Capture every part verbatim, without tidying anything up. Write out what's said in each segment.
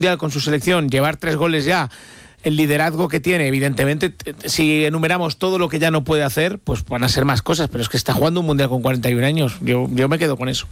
con su selección, llevar tres goles ya, el liderazgo que tiene, evidentemente, si enumeramos todo lo que ya no puede hacer, pues van a ser más cosas, pero es que está jugando un mundial con cuarenta y un años, yo, yo me quedo con eso.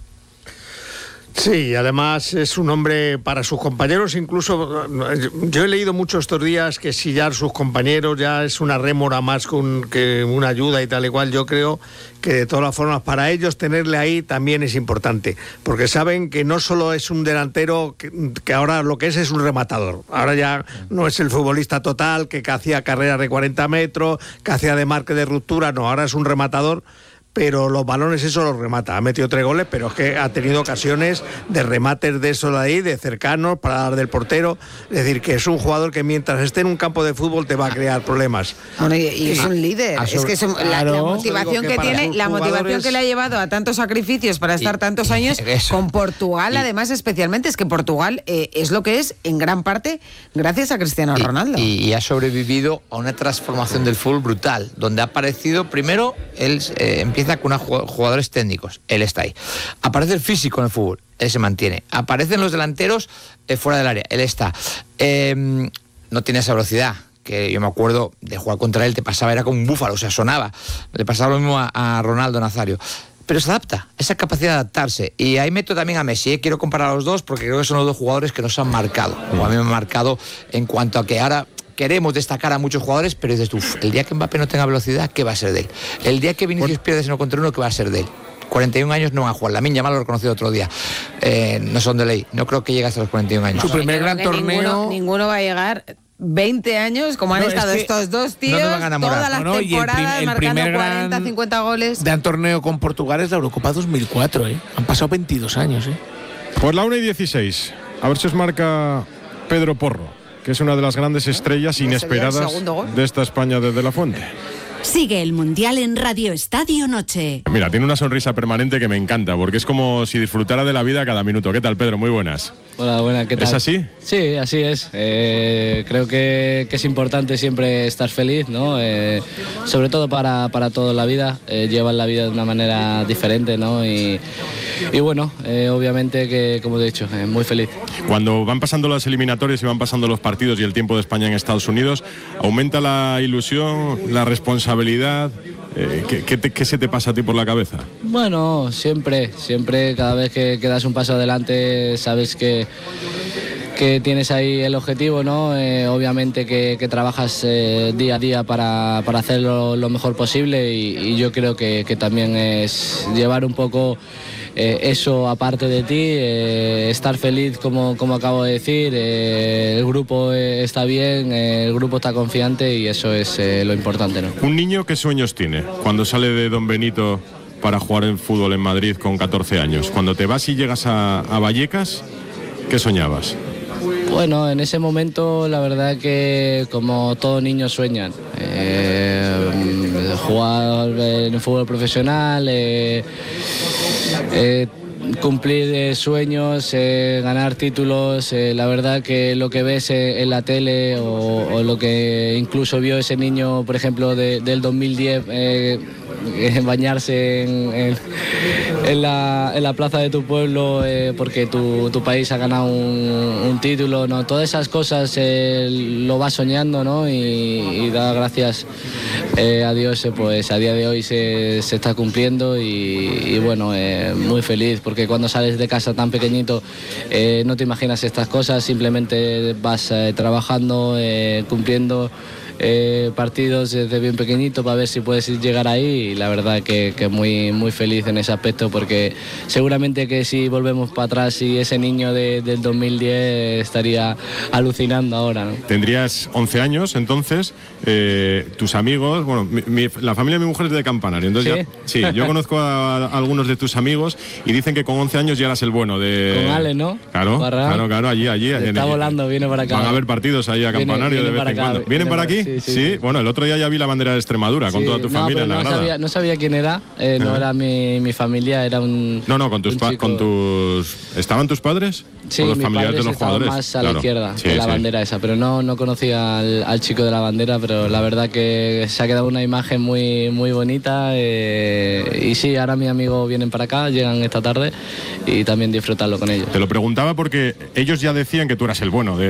Sí, además es un hombre para sus compañeros, incluso yo he leído mucho estos días que si ya sus compañeros ya es una rémora más con, que una ayuda y tal y cual. Yo creo que de todas formas para ellos tenerle ahí también es importante, porque saben que no solo es un delantero, que, que ahora lo que es es un rematador, ahora ya no es el futbolista total que, que hacía carreras de cuarenta metros, que hacía de marque de ruptura, no, ahora es un rematador. Pero los balones eso los remata, ha metido tres goles, pero es que ha tenido ocasiones de remates de eso de ahí, de cercanos, para dar del portero, es decir, que es un jugador que mientras esté en un campo de fútbol te va a crear problemas. Bueno, y, y es un líder, es que es un, la, la motivación que, que tiene, la motivación que le ha llevado a tantos sacrificios para estar y, tantos años eso. con Portugal, y, además especialmente, es que Portugal eh, es lo que es en gran parte gracias a Cristiano y, Ronaldo. Y, y ha sobrevivido a una transformación del fútbol brutal, donde ha aparecido, primero, él eh, empieza con unos jugadores técnicos, él está ahí. Aparece el físico en el fútbol, él se mantiene. Aparecen los delanteros eh, fuera del área, él está. Eh, no tiene esa velocidad, que yo me acuerdo de jugar contra él, te pasaba, era como un búfalo, o sea, sonaba. Le pasaba lo mismo a, a Ronaldo Nazario. Pero se adapta, esa capacidad de adaptarse. Y ahí meto también a Messi, ¿eh? Quiero comparar a los dos porque creo que son los dos jugadores que nos han marcado. O a mí me han marcado en cuanto a que ahora queremos destacar a muchos jugadores, pero dices tú, el día que Mbappé no tenga velocidad, ¿qué va a ser de él? El día que Vinicius bueno. pierde uno contra uno, ¿qué va a ser de él? cuarenta y un años no van a jugar. Lamine Yamal lo reconoció otro día. Eh, no son de ley. No creo que llegue hasta los cuarenta y un años. Su primer gran torneo... Ninguno, ninguno va a llegar... veinte años, como han no, estado es estos dos tíos, no todas las no, no, temporadas el prim, el marcando cuarenta, cincuenta goles. Gran torneo con Portugal es la Eurocopa dos mil cuatro, ¿eh? Han pasado veintidós años, ¿eh? Pues la una y dieciséis. A ver si os marca Pedro Porro, que es una de las grandes estrellas inesperadas de esta España desde la Fuente. Sigue el Mundial en Radio Estadio Noche. Mira, tiene una sonrisa permanente que me encanta, porque es como si disfrutara de la vida cada minuto. ¿Qué tal, Pedro? Muy buenas. Hola, buenas, ¿qué tal? ¿Es así? Sí, así es. Eh, creo que, que es importante siempre estar feliz, ¿no? Eh, sobre todo para, para toda la vida. Eh, llevan la vida de una manera diferente, ¿no? Y, y bueno, eh, obviamente que, como he dicho, eh, muy feliz. Cuando van pasando las eliminatorias y van pasando los partidos y el tiempo de España en Estados Unidos, ¿aumenta la ilusión, la responsabilidad? Eh, ¿qué, qué, te, ¿Qué se te pasa a ti por la cabeza? Bueno, siempre, siempre, cada vez que, que das un paso adelante, sabes que, que tienes ahí el objetivo, ¿no? Eh, obviamente que, que trabajas eh, día a día para, para hacerlo lo mejor posible y, y yo creo que, que también es llevar un poco Eh, eso aparte de ti, eh, estar feliz como, como acabo de decir, eh, el grupo eh, está bien, eh, el grupo está confiante y eso es eh, lo importante, ¿no? ¿Un niño qué sueños tiene cuando sale de Don Benito para jugar en fútbol en Madrid con catorce años? Cuando te vas y llegas a, a Vallecas, ¿qué soñabas? Bueno, en ese momento la verdad que como todos niños sueñan, eh, jugar en el fútbol profesional, eh, eh, cumplir eh, sueños, eh, ganar títulos, eh, la verdad que lo que ves eh, en la tele o, o lo que incluso vio ese niño, por ejemplo, de, del dos mil diez, eh, bañarse en, en, en, la, en la plaza de tu pueblo eh, porque tu, tu país ha ganado un, un título, ¿no? Todas esas cosas eh, lo vas soñando, ¿no? Y, y da gracias eh, a Dios, eh, pues a día de hoy se, se está cumpliendo y, y bueno, eh, muy feliz porque cuando sales de casa tan pequeñito eh, no te imaginas estas cosas, simplemente vas eh, trabajando, eh, cumpliendo Eh, partidos desde bien pequeñito para ver si puedes llegar ahí y la verdad que, que muy, muy feliz en ese aspecto porque seguramente que si volvemos para atrás y ese niño de, del dos mil diez estaría alucinando ahora, ¿no? Tendrías once años entonces, eh, tus amigos, bueno, mi, mi, la familia de mi mujer es de Campanario, entonces ¿sí? Ya, sí, yo conozco a, a algunos de tus amigos y dicen que con once años ya eras el bueno de... Con Ale, ¿no? Claro, Barra. claro, claro, allí, allí. Está en, volando, viene para acá. Van a haber partidos ahí a Campanario viene, viene de vez en cuando. ¿Vienen para aquí? Sí, Sí, sí, sí. Bueno, el otro día ya vi la bandera de Extremadura con sí, toda tu no, familia en la no grada. Sabía, no sabía quién era, eh, no era mi, mi familia, era un. No, no, con tus, pa- con tus. ¿Estaban tus padres? Sí, los mis familiares padres de los estaban jugadores. más a claro. la izquierda sí, de la sí. bandera esa, pero no, no conocía al, al chico de la bandera, pero la verdad que se ha quedado una imagen muy, muy bonita. Eh, y sí, ahora mis amigos vienen para acá, llegan esta tarde y también disfrutarlo con ellos. Te lo preguntaba porque ellos ya decían que tú eras el bueno de